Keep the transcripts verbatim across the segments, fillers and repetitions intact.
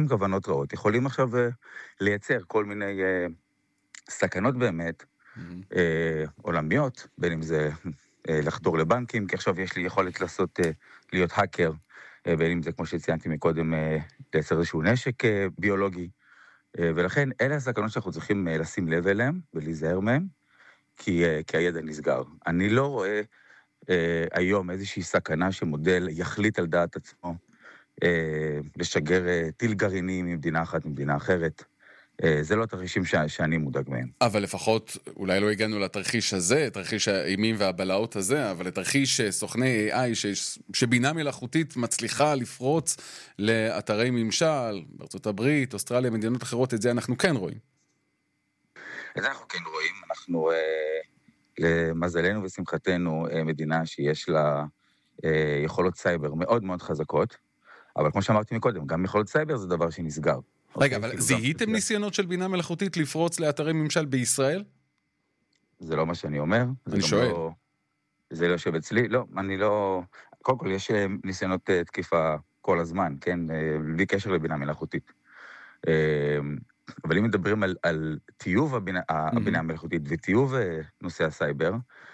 עם כוונות רעות, יכולים עכשיו לייצר כל מיני סכנות באמת, עולמיות, בין אם זה לחדור לבנקים, כי עכשיו יש לי יכולת לעשות, להיות האקר, בין אם זה, כמו שציינתי מקודם, לייצר איזשהו נשק ביולוגי, ולכן אלה הסכנות שאנחנו צריכים לשים לב אליהם ולהיזהר מהם, כי, כי הידע נסגר. אני לא רואה אה, היום איזושהי סכנה שמודל יחליט על דעת עצמו אה, לשגר אה, טיל גרעיני ממדינה אחת ממדינה אחרת. אה, זה לא תרחישים ש- שאני מודאג מהם. אבל לפחות, אולי לא הגענו לתרחיש הזה, תרחיש האימים והבלעות הזה, אבל לתרחיש סוכני איי איי, ש... שבינה מלאכותית מצליחה לפרוץ לאתרי ממשל, בארצות הברית, אוסטרליה, מדינות אחרות, את זה אנחנו כן רואים. את זה אנחנו כן רואים, אנחנו, אה, למזלנו ושמחתנו, אה, מדינה שיש לה אה, יכולות סייבר מאוד מאוד חזקות, אבל כמו שאמרתי מקודם, גם יכולות סייבר זה דבר שנסגר. רגע, אבל זיהיתם ניסיונות של בינה מלאכותית לפרוץ לאתרי ממשל בישראל? זה לא מה שאני אומר. אני שואל. לא, זה לא יושב אצלי, לא, אני לא... קודם כל, יש ניסיונות תקיפה כל הזמן, כן? בלי קשר לבינה מלאכותית. אבל אם מדברים על, על טיוב הבינה, mm-hmm. הבינה המלאכותית וטיוב נושא הסייבר,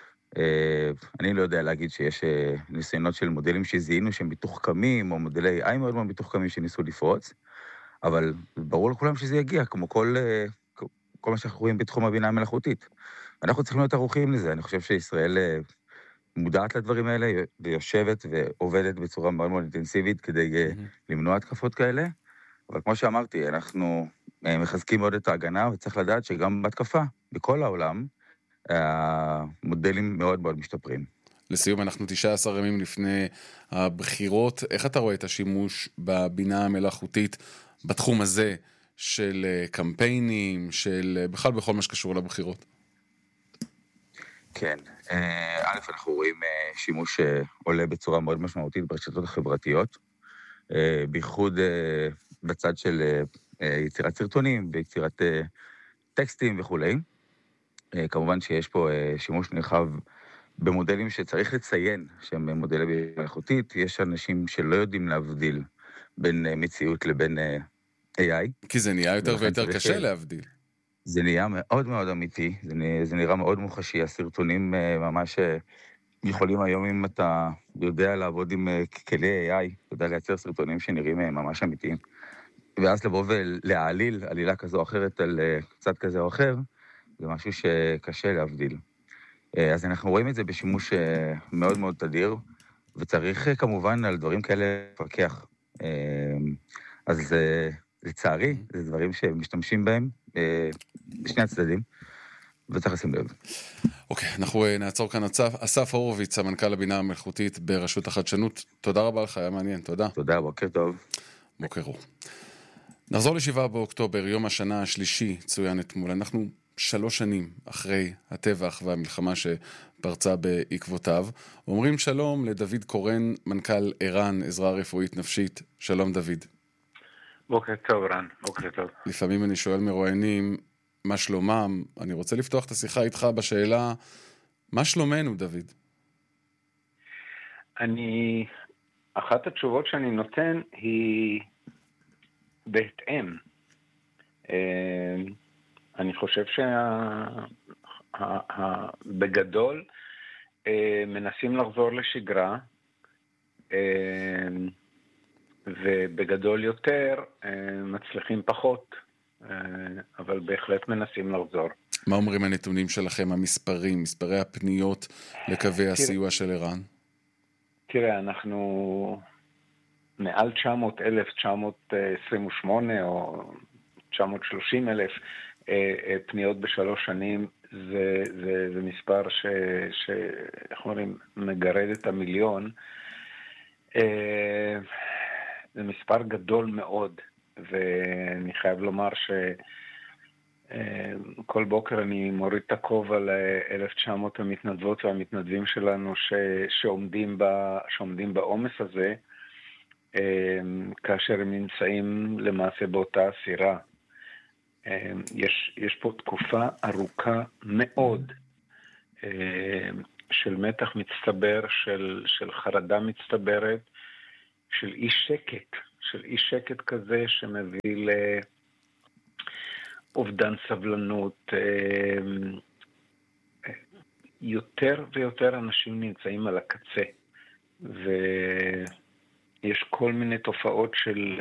אני לא יודע להגיד שיש ניסיונות של מודלים שזיהינו שהם מתוחכמים, או מודלי איי מאוד מאוד מתוחכמים שניסו לפרוץ, אבל ברור לכולם שזה יגיע, כמו כל, כל מה שאנחנו רואים בתחום הבינה המלאכותית. אנחנו צריכים להיות ערוכים לזה. אני חושב שישראל מודעת לדברים האלה, ויושבת ועובדת בצורה מאוד מאוד אינטנסיבית כדי mm-hmm. למנוע התקפות כאלה. אבל כמו שאמרתי, אנחנו מחזקים מאוד את ההגנה, וצריך לדעת שגם בהתקפה, בכל העולם, המודלים מאוד מאוד משתפרים. לסיום, אנחנו תשעה עשר ימים לפני הבחירות. איך אתה רואה את השימוש בבינה המלאכותית בתחום הזה של קמפיינים, של בכלל בכל מה שקשור לבחירות? כן, א', אנחנו רואים שימוש שעולה בצורה מאוד משמעותית ברשתות החברתיות, בייחוד בצד של יצירת סרטונים ויצירת טקסטים וכו'. כמובן שיש פה שימוש נרחב במודלים שצריך לציין שהם מודלי בינה מלאכותית. יש אנשים שלא יודעים להבדיל בין מציאות לבין איי איי. כי זה נהיה יותר ויותר קשה להבדיל. זה נהיה מאוד מאוד אמיתי, זה נראה, זה נראה מאוד מוחשי. הסרטונים ממש יכולים היום, אם אתה יודע לעבוד עם כלי איי איי, אתה יודע לייצר סרטונים שנראים ממש אמיתיים. ואז לבוא ולהעליל עלילה כזו או אחרת על קצת כזה או אחר, זה משהו שקשה להבדיל. אז אנחנו רואים את זה בשימוש מאוד מאוד תדיר, וצריך כמובן על דברים כאלה לפקח. אז לצערי, זה דברים שמשתמשים בהם בשני הצדדים, וצריך לשים לב. אוקיי, אנחנו נעצור כאן. אסף הורוביץ, המנכ"ל הבינה המלאכותית ברשות החדשנות. תודה רבה לך, היה מעניין, תודה. תודה, בוקר טוב. בוקר אור. נחזור לשבעה באוקטובר, יום השנה השלישי, צוין אתמול. אנחנו שלוש שנים אחרי הטבח והמלחמה שפרצה בעקבותיו. אומרים שלום לדוד קורן, מנכ"ל ער"ן, עזרה רפואית נפשית. שלום דוד. בוקר טוב רן, בוקר טוב. לפעמים אני שואל מרואיינים, מה שלומם? אני רוצה לפתוח את השיחה איתך בשאלה, מה שלומנו דוד? אני, אחת התשובות שאני נותן היא בהתאם. אני חושב שבגדול מנסים לחזור לשגרה, ובגדול יותר מצליחים פחות, אבל בהחלט מנסים לחזור. מה אומרים הנתונים שלכם, המספרים, מספרי הפניות לקווי הסיוע של ער"ן? תראה, אנחנו מעל תשע מאות אלף, תשע מאות עשרים ושמונה או תשע מאות ושלושים אלף פניות בשלוש שנים, זה, זה, זה מספר ש, ש, איך אומרים, מגרד את המיליון. זה מספר גדול מאוד, ואני חייב לומר שכל בוקר אני מוריד את הכובע ל-אלף ותשע מאות המתנדבות והמתנדבים שלנו ש, שעומדים, ב, שעומדים בעומס הזה, כאשר הם נמצאים למעשה באותה הסירה. יש, יש פה תקופה ארוכה מאוד של מתח מצטבר, של, של חרדה מצטברת, של אי שקט, של אי שקט כזה שמביא לאובדן סבלנות. יותר ויותר אנשים נמצאים על הקצה, ויש כל מיני תופעות של,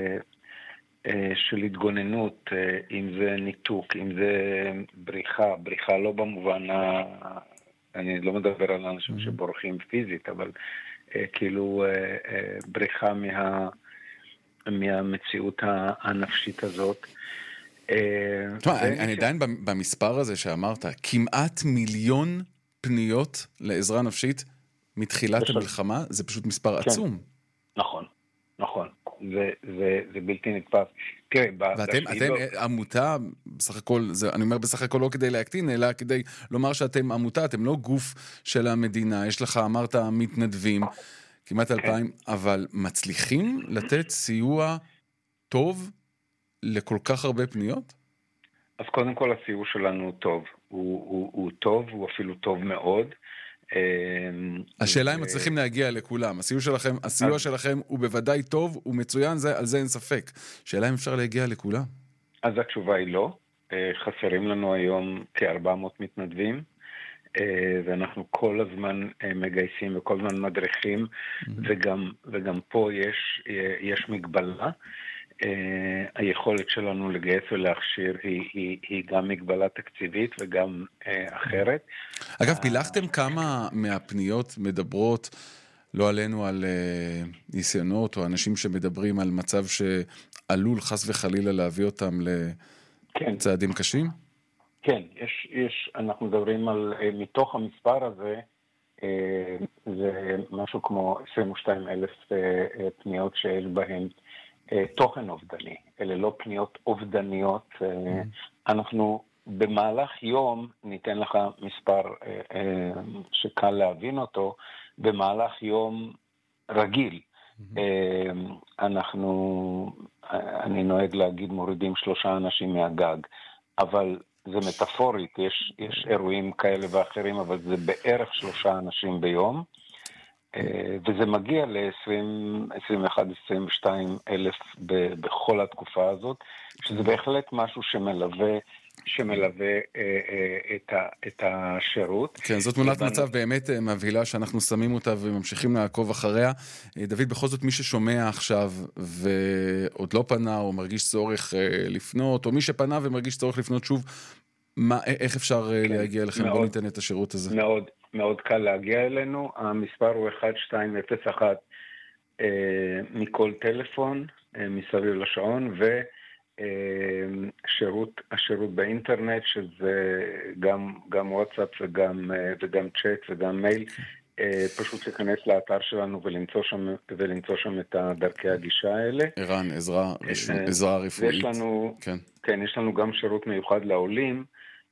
של התגוננות, אם זה ניתוק, אם זה בריחה, בריחה לא במובן, ה... אני לא מדבר על אנשים שבורחים פיזית, אבל כאילו בריחה מה, מהמציאות הנפשית הזאת. תשמע, אני עדיין במספר הזה שאמרת, כמעט מיליון פניות לעזרה נפשית מתחילת המלחמה, זה פשוט מספר עצום. נכון, נכון. זה בלתי נתפס. ואתם עמותה, בסך הכל, אני אומר בסך הכל לא כדי להקטין, אלא כדי לומר שאתם עמותה, אתם לא גוף של המדינה, יש לך, אמרת, מתנדבים, כמעט אלפיים, אבל מצליחים לתת סיוע טוב לכל כך הרבה פניות? אז קודם כל הסיוע שלנו הוא טוב, הוא, הוא, הוא טוב, הוא אפילו טוב מאוד. השאלה אם מצליחים להגיע לכולם, הסיוע שלכם, הסיוע שלכם הוא בוודאי טוב, הוא מצוין, זה, על זה אין ספק. שאלה אם אפשר להגיע לכולם? אז התשובה היא לא, חסרים לנו היום כ-ארבע מאות מתנדבים, ואנחנו כל הזמן מגייסים וכל הזמן מדריכים, וגם, וגם פה יש, יש מגבלה. היכולת שלנו לגייס ולהכשיר היא, היא, היא גם מגבלה תקציבית וגם אחרת. אגב, פילחתם כמה מהפניות מדברות, לא עלינו על ניסיונות או אנשים שמדברים על מצב שעלול חס וחלילה להביא אותם לצעדים קשים? כן, יש, יש, אנחנו מדברים על, מתוך המספר הזה, זה משהו כמו עשרים ושתיים אלף פניות שיש בהן תוכן אובדני. אלה לא פניות אובדניות. אנחנו במהלך יום, ניתן לך מספר שקל להבין אותו, במהלך יום רגיל, אנחנו, אני נוהג להגיד, מורידים שלושה אנשים מהגג, אבל זה מטאפורית, יש, יש אירועים כאלה ואחרים, אבל זה בערך שלושה אנשים ביום, וזה מגיע ל-עשרים, עשרים ואחת, עשרים ושתיים אלף בכל התקופה הזאת, שזה בהחלט משהו שמלווה, שמלווה את, ה, את השירות. כן, זאת תמונת מצב באמת מבהילה שאנחנו שמים אותה וממשיכים לעקוב אחריה. דוד, בכל זאת מי ששומע עכשיו ועוד לא פנה או מרגיש צורך לפנות, או מי שפנה ומרגיש צורך לפנות שוב, מה, איך אפשר כן, להגיע לכם? מאוד, בוא ניתן את השירות הזה. מאוד, מאוד קל להגיע אלינו. המספר הוא אחת שתיים אפס אחת אה, מכל טלפון, אה, מסביב לשעון, ושירות, השירות באינטרנט, שזה גם, גם וואטסאפ וגם, וגם צ'אט וגם מייל, אה, פשוט להיכנס לאתר שלנו ולמצוא שם, ולמצוא שם את דרכי הגישה האלה. ערן, עזרה, אה, עזרה רפואית. יש לנו, כן. כן, יש לנו גם שירות מיוחד לעולים,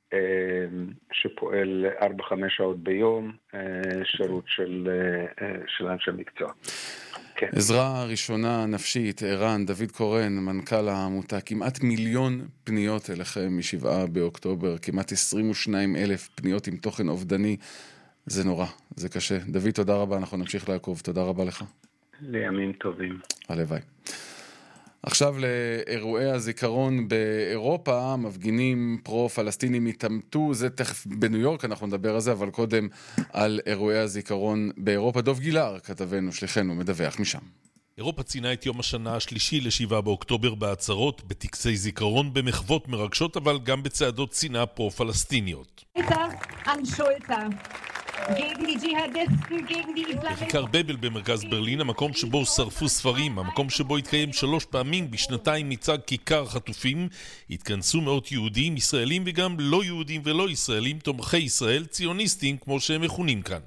שפועל ארבע חמש שעות ביום, שירות של, של אנשי מקצוע. כן. עזרה ראשונה נפשית, ערן, דוד קורן, מנכ"ל העמותה, כמעט מיליון פניות אליכם משבעה באוקטובר, כמעט עשרים ושניים אלף פניות עם תוכן אובדני, זה נורא, זה קשה. דוד, תודה רבה, אנחנו נמשיך לעקוב, תודה רבה לך. לימים טובים. הלוואי. עכשיו לאירועי הזיכרון באירופה, מפגינים פרו-פלסטינים התעמתו, זה תכף בניו יורק אנחנו נדבר על זה, אבל קודם על אירועי הזיכרון באירופה. דוב גילר, כתבנו, שליחנו, מדווח משם. אירופה ציינה את יום השנה השלישי לשבעה באוקטובר בעצרות, בטקסי זיכרון, במחוות מרגשות, אבל גם בצעדות צנעה פרו-פלסטיניות. בכיכר בבל במרכז ברלין, המקום שבו שרפו ספרים, המקום שבו התקיים שלוש פעמים בשנתיים מצג כיכר חטופים, התכנסו מאות יהודים, ישראלים וגם לא יהודים ולא ישראלים, תומכי ישראל, ציוניסטים כמו שהם מכונים כאן.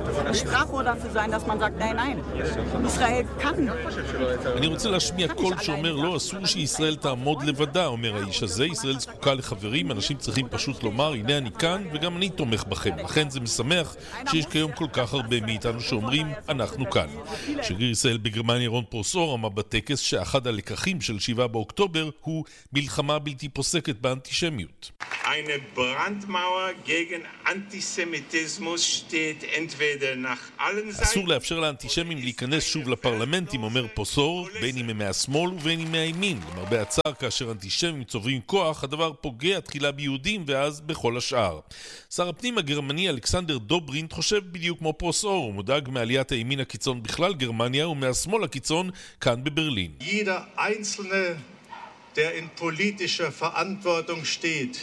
אני רוצה להשמיע קול שאומר לא, אסור שישראל תעמוד לבדה, אומר האיש הזה. ישראל זקוקה לחברים, אנשים צריכים פשוט לומר הנה אני כאן וגם אני תומך בכם. לכן זה משמח שיש כיום כל כך הרבה מאיתנו שאומרים אנחנו כאן. שגריר ישראל בגרמניה רון פרוסור אמר בטקס שאחד הלקחים של שבעה באוקטובר הוא מלחמה בלתי פוסקת באנטישמיות. Eine Brandmauer gegen Antisemitismus steht entweder nach allen Seiten... אסור לאפשר לאנטישמים להיכנס שוב לפרלמנטים, אומר פוסור, בין אם הם מהשמאל ובין אם מהימין. למרבה הצער, כאשר אנטישמים צוברים כוח, הדבר פוגע תחילה ביהודים ואז בכל השאר. שר הפנים הגרמני אלכסנדר דוברינט חושב בדיוק כמו פוסור, הוא מודאג מעליית הימין הקיצון בכלל גרמניה ומהשמאל הקיצון כאן בברלין. Jeder Einzelne, der in politischer Verantwortung steht,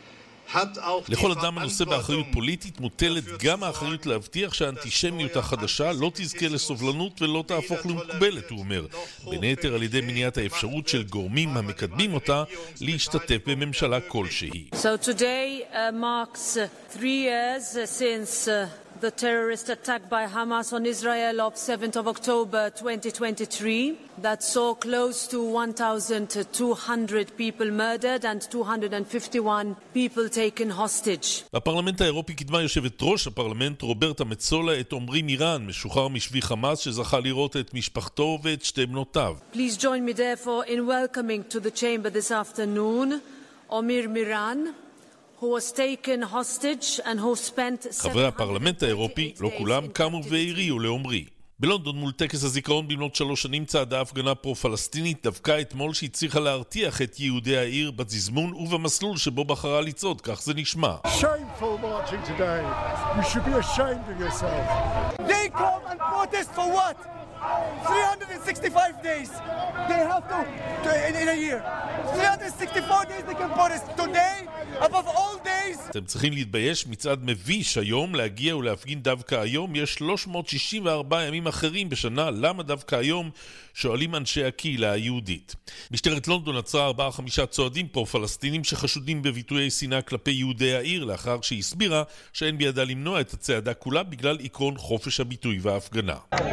לכל אדם הנושא באחריות פוליטית מוטלת גם האחריות להבטיח שהאנטישמיות החדשה לא תזכה לסובלנות ולא תהפוך למקובלת, הוא אומר, בין היתר על ידי מניעת האפשרות של גורמים המקדמים אותה להשתתף בממשלה כלשהי. So today uh, marks uh, three years uh, since uh, the terrorist attack by Hamas on Israel of seventh of October twenty twenty-three that saw close to one thousand two hundred people murdered and two hundred fifty-one people taken hostage. בפרלמנט האירופי קדמה יושבת ראש הפרלמנט רוברטה מצולה את עומרי מירן, משוחרר משבי חמאס שזכה לראות את משפחתו ואת שתי בנותיו. Please join me therefore in welcoming to the chamber this afternoon Omir Miran, who was taken hostage and who spent... חברי הפרלמנט האירופי, לא כולם, קמו והריעו לעומרי. בלונדון מול טקס הזיכרון במלאת שלוש שנים צעדה הפגנה פרו-פלסטינית דווקא אתמול שהצליחה להרתיח את יהודי העיר בתזמון ובמסלול שבו בחרה לצעוד, כך זה נשמע. Shameful marching today. You should be ashamed of yourself. They come and protest for what? three hundred sixty-five days. They have to, to in, in a year. three hundred sixty-four days they can protest. Today, above all days. אתם צריכים להתבייש, מצעד מביש היום להגיע ולהפגין דווקא היום. יש שלוש מאות שישים וארבעה ימים אחרים בשנה, למה דווקא היום? שואלים אנשי הקהילה היהודית. משטרת לונדון עצרה ארבעה חמישה צועדים פרו-פלסטינים שחשודים בביטויי שנאה כלפי יהודי העיר, לאחר שהיא הסבירה שאין בידה למנוע את הצעדה כולה בגלל עקרון חופש הביטוי וההפגנה.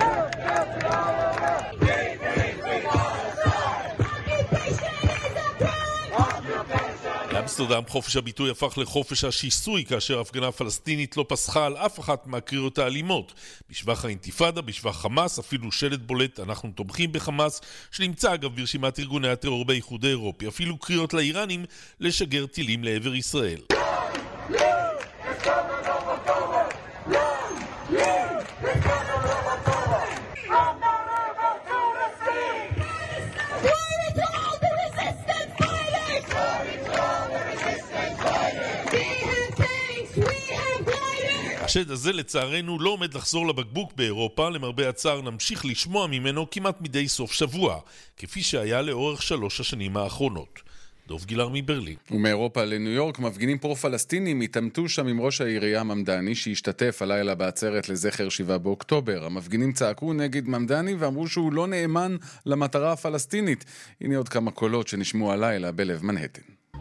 באמסטרדם חופש הביטוי הפך לחופש השיסוי כאשר הפגנה פלסטינית לא פסחה על אף אחת מהקריאות האלימות. בשבח האינתיפאדה, בשבח חמאס, אפילו שלט בולט אנחנו תומכים בחמאס, שנמצא אגב ברשימת ארגוני הטרור באיחוד האירופי, אפילו קריאות לאיראנים לשגר טילים לעבר ישראל. השד הזה לצערנו לא עומד לחזור לבקבוק באירופה, למרבה הצער נמשיך לשמוע ממנו כמעט מדי סוף שבוע, כפי שהיה לאורך שלוש השנים האחרונות. דוב גילר מברלין. ומאירופה לניו יורק, מפגינים פרו-פלסטינים התעמתו שם עם ראש העירייה ממדני שהשתתף הלילה בעצרת לזכר שבעה באוקטובר. המפגינים צעקו נגד ממדני ואמרו שהוא לא נאמן למטרה הפלסטינית. הנה עוד כמה קולות שנשמעו הלילה בלב מנהטן.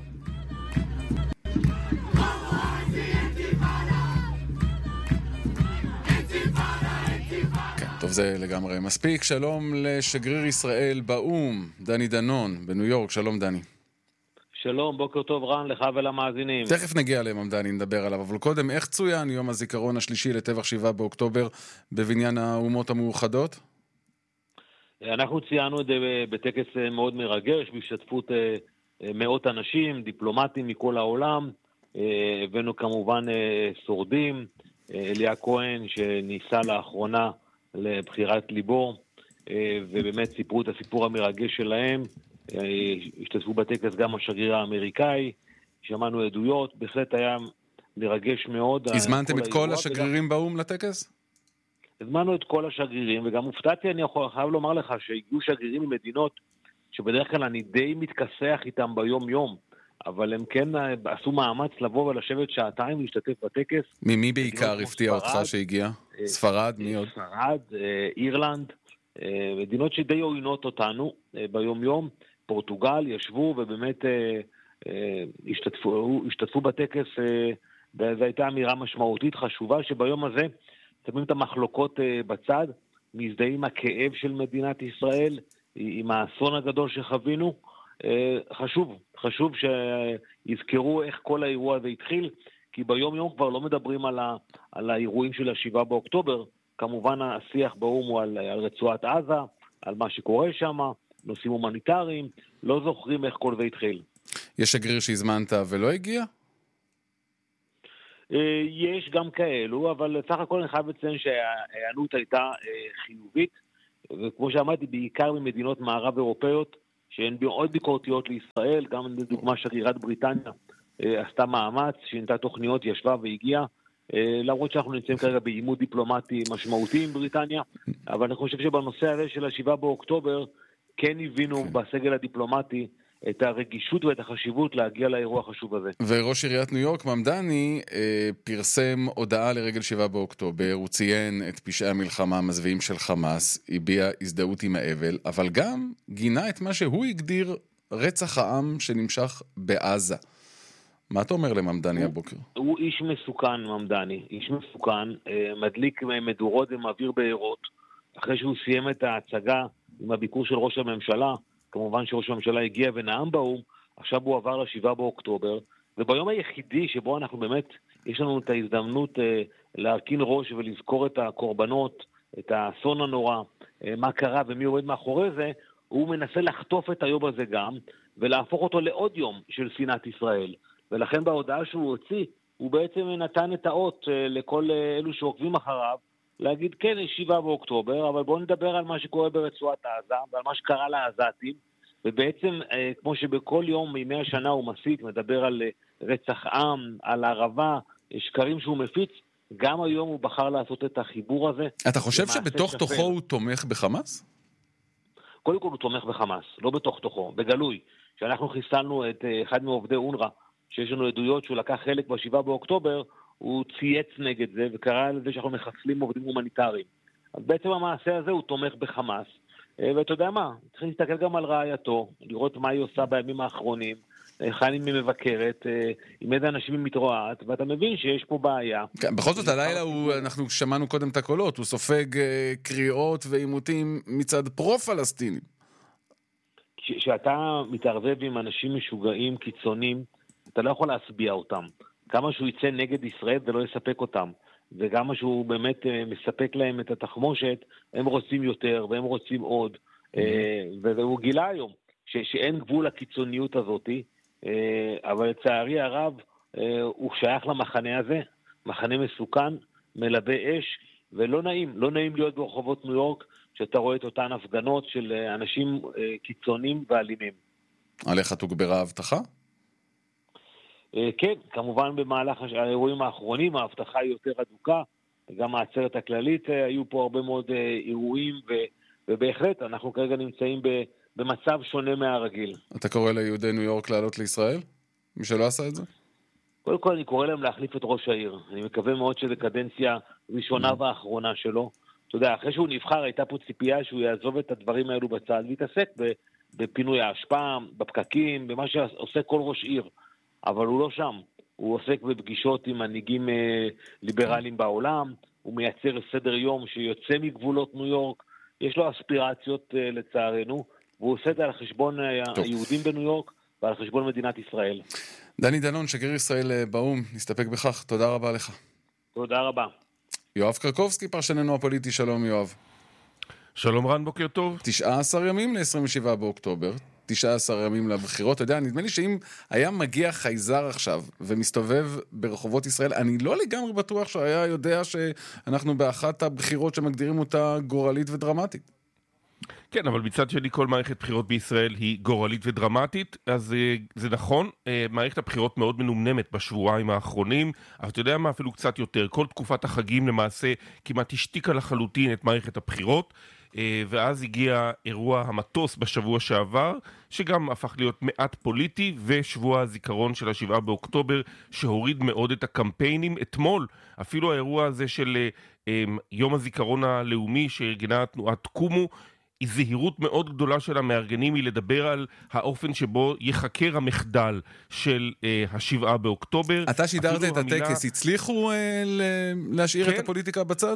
טוב, זה לגמרי מספיק. שלום לשגריר ישראל באום, דני דנון, בניו יורק. שלום דני. שלום, בוקר טוב רן, לך ולמאזינים. תכף נגיע למם דני, נדבר עליו, אבל קודם, איך צוין יום הזיכרון השלישי לטבח שבעה באוקטובר בבניין האומות המאוחדות? אנחנו ציינו את זה בטקס מאוד מרגש, בהשתתפות מאות אנשים, דיפלומטים מכל העולם, הבאנו כמובן שורדים, אליה כהן שניסה לאחרונה לבחירת ליבו, ובאמת סיפרו את הסיפור המרגש שלהם, השתתפו בטקס גם השגריר האמריקאי, שמענו עדויות, בהחלט היה מרגש מאוד. הזמנתם את כל השגרירים באום לטקס? הזמנו את כל השגרירים, וגם הופתעתי, אני חייב לומר לך, שהגיעו שגרירים ממדינות שבדרך כלל אני די מתכסח איתם ביום יום, אבל הם כן עשו מאמץ לבוא ולשבת שעתיים להשתתף בטקס. ממי בעיקר הפתיע אותך שהגיע? ספרד, מי עוד? ספרד, אירלנד, מדינות שדי עוינות אותנו ביום יום, פורטוגל ישבו ובאמת השתתפו, השתתפו בטקס, וזו הייתה אמירה משמעותית חשובה שביום הזה שמים את המחלוקות בצד, מזדהים הכאב של מדינת ישראל עם האסון הגדול שחווינו. חשוב, חשוב שיזכרו איך כל האירוע הזה התחיל, כי ביום יום כבר לא מדברים על, ה, על האירועים של השבעה באוקטובר, כמובן השיח באום הוא על, על רצועת עזה, על מה שקורה שם, נושאים הומניטריים, לא זוכרים איך כל זה התחיל. יש שגריר שהזמנת ולא הגיע? יש גם כאלו, אבל סך הכל אני חייב לציין שההיענות הייתה חיובית, וכמו שאמרתי, בעיקר ממדינות מערב אירופאיות, שהן מאוד ביקורתיות לישראל, גם לדוגמה שגרירת בריטניה עשתה מאמץ, שינתה תוכניות, ישבה והגיעה, למרות שאנחנו נמצאים כרגע בעימות דיפלומטי משמעותי עם בריטניה, אבל אני חושב שבנושא הזה של השבעה באוקטובר, כן הבינו בסגל הדיפלומטי את הרגישות ואת החשיבות להגיע לאירוע החשוב הזה. וראש עיריית ניו יורק, ממדני, פרסם הודעה לרגל שבעה באוקטובר, הוא ציין את פשעי המלחמה המזוויעים של חמאס, הביע הזדהות עם האבל, אבל גם גינה את מה שהוא הגדיר רצח העם שנמשך בעזה. מה אתה אומר לממדני הבוקר? הוא איש מסוכן, ממדני, איש מסוכן, מדליק מדורות ומעביר בעירות, אחרי שהוא סיים את ההצגה עם הביקור של ראש הממשלה, כמובן שראש הממשלה הגיע ונאם באום, עכשיו הוא עבר לשבעה באוקטובר, וביום היחידי שבו אנחנו באמת, יש לנו את ההזדמנות אה, להרכין ראש ולזכור את הקורבנות, את האסון הנורא, אה, מה קרה ומי עומד מאחורי זה, הוא מנסה לחטוף את היום הזה גם, ולהפוך אותו לעוד יום של שנאת ישראל. ולכן בהודעה שהוא הוציא, הוא בעצם נתן את האות אה, לכל אה, אלו שעוקבים אחריו, להגיד כן, שבעה באוקטובר, אבל בואו נדבר על מה שקורה ברצועת עזה, ועל מה שקרה לעזתים, ובעצם, כמו שבכל יום מימי השנה הוא מסית, מדבר על רצח עם, על ערבה, שקרים שהוא מפיץ, גם היום הוא בחר לעשות את החיבור הזה. אתה חושב שבתוך תוכו הוא תומך בחמאס? קודם כל הוא תומך בחמאס, לא בתוך תוכו, בגלוי. שאנחנו חיסלנו את אחד מעובדי אונר"א, שיש לנו עדויות שהוא לקח חלק בשבעה באוקטובר, הוא צייץ נגד זה, וקרא לזה שאנחנו מחסלים עובדים הומניטריים. אז בעצם המעשה הזה הוא תומך בחמאס, ואתה יודע מה, צריכים להסתכל גם על רעייתו, לראות מה היא עושה בימים האחרונים, חיים היא מבקרת, עם איזה אנשים היא מתרועעת, ואתה מבין שיש פה בעיה. כן, בכל זאת הלילה הוא, אנחנו שמענו קודם את הקולות, הוא סופג קריאות ועימותים מצד פרו-פלסטינים. כשאתה מתערבב עם אנשים משוגעים, קיצונים, אתה לא יכול להסביע אותם. כמה שהוא יצא נגד ישראל זה לא יספק אותם. וגם שהוא באמת מספק להם את התחמושת, הם רוצים יותר והם רוצים עוד. והוא גילה היום שאין גבול לקיצוניות הזאת, אבל לצערי הרב הוא שייך למחנה הזה, מחנה מסוכן, מלבה אש, ולא נעים, לא נעים להיות ברחובות ניו יורק, שאתה רואה את אותן הפגנות של אנשים קיצונים ואלימים. עליך תוגברה ההבטחה? כן, כמובן במהלך האירועים האחרונים ההבטחה היא יותר אדוקה, גם העצרת הכללית היו פה הרבה מאוד אירועים, ובהחלט אנחנו כרגע נמצאים במצב שונה מהרגיל. אתה קורא ליהודי ניו יורק לעלות לישראל? מי שלא עשה את זה? קודם כל אני קורא להם להחליף את ראש העיר. אני מקווה מאוד שזו קדנציה ראשונה והאחרונה שלו. אתה יודע, אחרי שהוא נבחר הייתה פה ציפייה שהוא יעזוב את הדברים האלו בצד, ויתעסק בפינוי ההשפעה, בפקקים, במה שעושה כל ראש עיר. אבל הוא לא שם. הוא עוסק בפגישות עם מנהיגים ליברליים בעולם, הוא מייצר סדר יום שיוצא מגבולות ניו יורק, יש לו אספירציות לצערנו, והוא עושה את זה על חשבון היהודים בניו יורק ועל חשבון מדינת ישראל. דני דנון, שגריר ישראל באום, נסתפק בכך. תודה רבה לך. תודה רבה. יואב קרקובסקי, פרשננו הפוליטי, שלום יואב. שלום רן, בוקר טוב. תשעה עשר ימים ל-עשרים ושבעה באוקטובר, תשעה עשר ימים לבחירות. אתה יודע, נדמה לי שאם היה מגיע חייזר עכשיו ומסתובב ברחובות ישראל, אני לא לגמרי בטוח שהיה יודע שאנחנו באחת הבחירות שמגדירים אותה גורלית ודרמטית. כן, אבל מצד שני כל מערכת בחירות בישראל היא גורלית ודרמטית, אז זה נכון, מערכת הבחירות מאוד מנומנמת בשבועיים האחרונים, אבל אתה יודע מה, אפילו קצת יותר, כל תקופת החגים למעשה כמעט השתיקה לחלוטין את מערכת הבחירות, ואז הגיע אירוע המטוס בשבוע שעבר, שגם הפך להיות מעט פוליטי, ושבוע הזיכרון של השבעה באוקטובר, שהוריד מאוד את הקמפיינים. אתמול, אפילו האירוע הזה של יום הזיכרון הלאומי שארגנה תנועת קומו, היא זהירות מאוד גדולה של המארגנים היא לדבר על האופן שבו יחקר המחדל של אה, השבעה באוקטובר. אתה שידרת את המילה... הטקס, הצליחו אה, להשאיר כן, את הפוליטיקה בצד?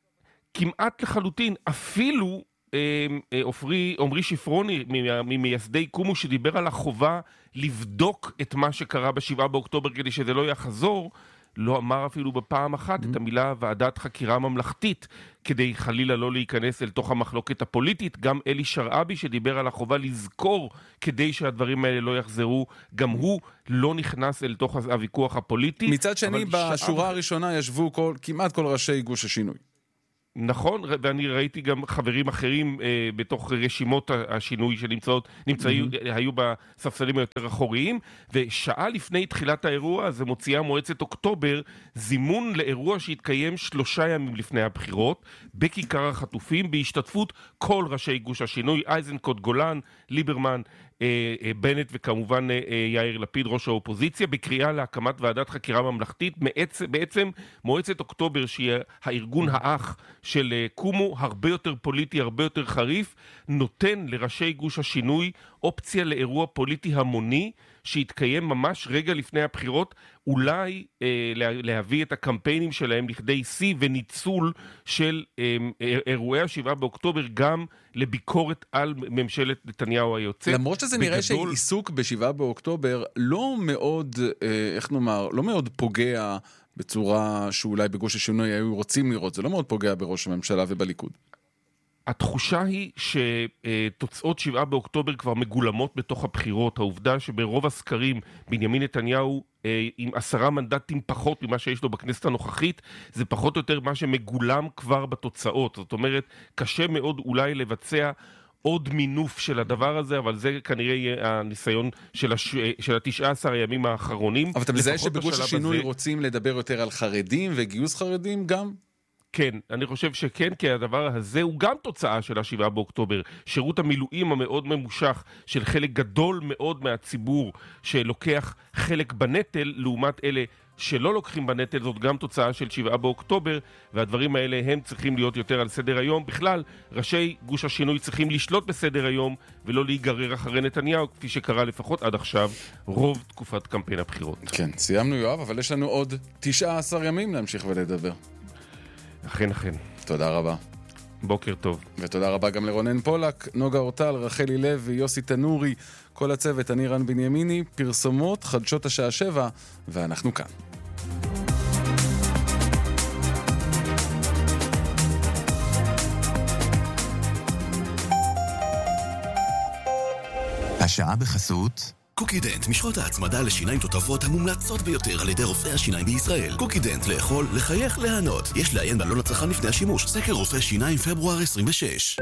כמעט לחלוטין, אפילו אה, אה, עופרי, עומרי שפרוני ממייסדי קומו שדיבר על החובה לבדוק את מה שקרה בשבעה באוקטובר כדי שזה לא יחזור, לא אמר אפילו בפעם אחת mm-hmm. את המילה ועדת חקירה ממלכתית, כדי חלילה לא להיכנס אל תוך המחלוקת הפוליטית. גם אלי שרעבי שדיבר על החובה לזכור כדי שהדברים האלה לא יחזרו, גם הוא לא נכנס אל תוך הוויכוח הפוליטי. מצד שני, בשורה שרעב... הראשונה ישבו כל, כמעט כל ראשי גוש השינוי. נכון, ואני ראיתי גם חברים אחרים אה, בתוך רשימות השינוי שנמצאות, נמצאים, mm-hmm. היו בספסלים היותר אחוריים, ושעה לפני תחילת האירוע, זה מוציאה מועצת אוקטובר, זימון לאירוע שהתקיים שלושה ימים לפני הבחירות, בכיכר החטופים, בהשתתפות כל ראשי גוש השינוי, איזנקוט, גולן, ליברמן, אה, אה, בנט וכמובן אה, אה, יאיר לפיד, ראש האופוזיציה, בקריאה להקמת ועדת חקירה ממלכתית. בעצם, בעצם מועצת אוקטובר, שהיא הארגון האח של אה, קומו, הרבה יותר פוליטי, הרבה יותר חריף, נותן לראשי גוש השינוי אופציה לאירוע פוליטי המוני, שהתקיים ממש רגע לפני הבחירות, אולי אה, להביא את הקמפיינים שלהם לכדי סי וניצול של אה, אירועי השבעה באוקטובר גם לביקורת על ממשלת נתניהו היוצא. למרות שזה בגדול... נראה שעיסוק בשבעה באוקטובר לא מאוד, אה, איך נאמר, לא מאוד פוגע בצורה שאולי בגוש השינוי היו רוצים לראות, זה לא מאוד פוגע בראש הממשלה ובליכוד. התחושה היא שתוצאות שבעה באוקטובר כבר מגולמות בתוך הבחירות. העובדה שברוב הסקרים בנימין נתניהו עם עשרה מנדטים פחות ממה שיש לו בכנסת הנוכחית, זה פחות או יותר מה שמגולם כבר בתוצאות. זאת אומרת, קשה מאוד אולי לבצע עוד מינוף של הדבר הזה, אבל זה כנראה יהיה הניסיון של, הש... של ה-תשעה עשר הימים האחרונים. אבל אתה מזהה שבגוש השינוי הזה... רוצים לדבר יותר על חרדים וגיוס חרדים גם? כן, אני חושב שכן, כי הדבר הזה הוא גם תוצאה של השבעה באוקטובר. שירות המילואים המאוד ממושך של חלק גדול מאוד מהציבור שלוקח חלק בנטל, לעומת אלה שלא לוקחים בנטל, זאת גם תוצאה של שבעה באוקטובר, והדברים האלה הם צריכים להיות יותר על סדר היום. בכלל, ראשי גוש השינוי צריכים לשלוט בסדר היום, ולא להיגרר אחרי נתניהו, כפי שקרה לפחות עד עכשיו, רוב תקופת קמפיין הבחירות. כן, סיימנו יואב, אבל יש לנו עוד תשעה עשר ימים להמשיך ולדבר. אכן, אכן. תודה רבה. בוקר טוב. ותודה רבה גם לרונן פולק, נוגה אורטל, רחלי לוי, יוסי תנורי, כל הצוות, אני רן בנימיני, פרסומות, חדשות השעה שבע, ואנחנו כאן. השעה בחסות קוקידנט, משחות ההצמדה לשיניים תותבות המומלצות ביותר על ידי רופאי השיניים בישראל. קוקידנט, לאכול, לחייך, להנות. יש לעיין בעלון לצרכן לפני השימוש. סקר רופאי שיניים פברואר עשרים ושש.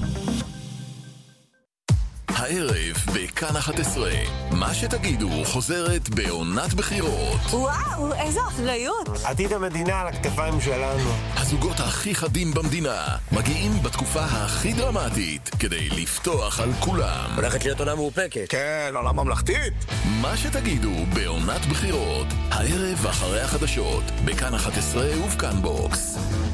הערב בכאן אחת עשרה, מה שתגידו חוזרת בעונת בחירות. וואו, איזו אחריות. עתיד המדינה על הכתפיים שלנו. הזוגות הכי חדים במדינה מגיעים בתקופה הכי דרמטית כדי לפתוח על כולם. הולכת להיות עונה מאופקת. כן, עונה ממלכתית. מה שתגידו בעונת בחירות, הערב אחרי החדשות בכאן אחת עשרה ובכאן בוקס.